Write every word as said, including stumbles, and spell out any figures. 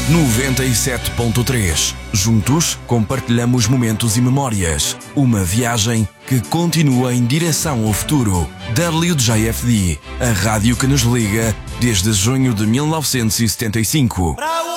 noventa e sete ponto três. Juntos compartilhamos momentos e memórias. Uma viagem que continua em direção ao futuro. W J F D, a rádio que nos liga desde junho de mil novecentos e setenta e cinco.